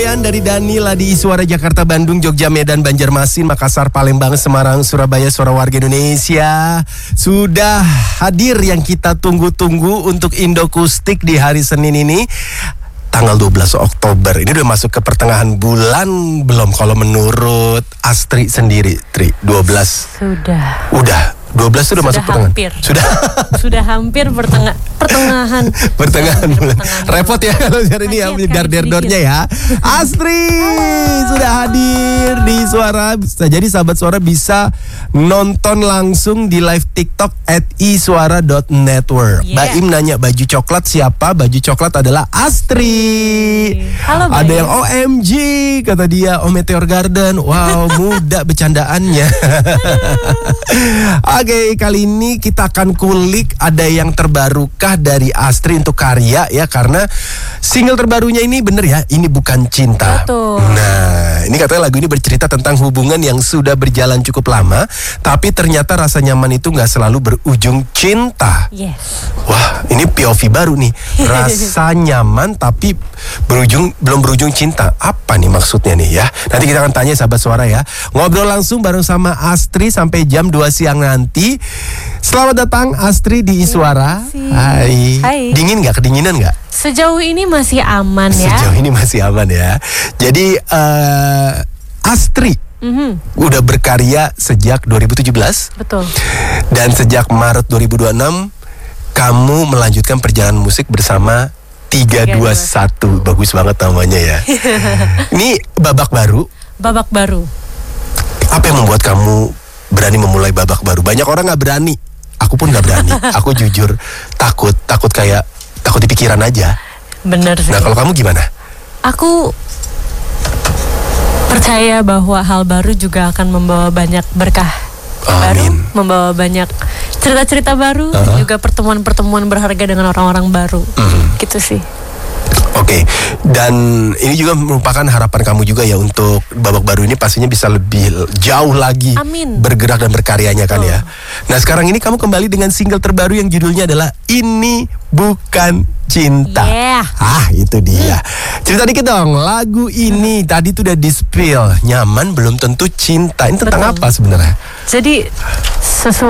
Rayaan dari Danila di Iswara Jakarta, Bandung, Jogja, Medan, Banjarmasin, Makassar, Palembang, Semarang, Surabaya. Suara warga Indonesia sudah hadir yang kita tunggu-tunggu untuk Indokustik di hari Senin ini, tanggal 12 Oktober. Ini udah masuk ke pertengahan bulan belum kalau menurut Astri sendiri, Tri? 12. Udah 12 sudah masuk pertengahan. Sudah hampir pertengahan bulan. Repot ya kalau hari ini ya garder-dornya ya. Astri sudah hadir di Suara. Jadi sahabat Suara bisa nonton langsung di live TikTok @iswara.network. Mbak Im nanya baju coklat siapa? Baju coklat adalah Astri. Halo, ada yang OMG kata dia, Oh Meteor Garden. Wow, muda bercandaannya. Oke, kali ini kita akan kulik ada yang terbarukah dari Astri untuk karya ya, karena single terbarunya ini bener ya, ini bukan cinta. Betul. Nah, ini katanya lagu ini bercerita tentang hubungan yang sudah berjalan cukup lama, tapi ternyata rasa nyaman itu nggak selalu berujung cinta. Yes. Wah, ini POV baru nih. Rasa nyaman tapi belum berujung cinta. Apa nih maksudnya nih ya? Nanti kita akan tanya sahabat Suara ya. Ngobrol langsung bareng sama Astri sampai jam 2 siang nanti. Selamat datang Astri di Iswara. Hai. Dingin nggak? Kedinginan nggak? Sejauh ini masih aman ya. Sejauh ini masih aman ya. Jadi Astri udah berkarya sejak 2017. Betul. Dan sejak Maret 2026 kamu melanjutkan perjalanan musik bersama 321. Bagus banget namanya ya. Ini babak baru. Babak baru. Apa yang membuat kamu berani memulai babak baru? Banyak orang nggak berani. Aku pun nggak berani. Aku jujur takut di pikiran aja. Bener sih. Nah, kalau kamu gimana? Aku percaya bahwa hal baru juga akan membawa banyak berkah. Baru, membawa banyak cerita-cerita baru, juga pertemuan-pertemuan berharga dengan orang-orang baru. Gitu sih. Oke, dan ini juga merupakan harapan kamu juga ya untuk babak baru ini pastinya bisa lebih jauh lagi bergerak dan berkaryanya kan ya. Nah, sekarang ini kamu kembali dengan single terbaru yang judulnya adalah Ini Bukan Cinta. Itu dia. Cerita dikit dong, lagu ini tadi tuh udah di-spill, nyaman belum tentu cinta. Ini tentang apa sebenarnya? Jadi